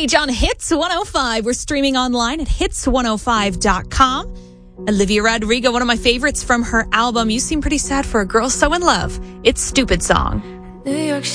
Stage on Hits 105. We're streaming online at hits105.com. Olivia Rodrigo, one of my favorites from her album You Seem Pretty Sad for a Girl So in Love. It's Stupid Song. New York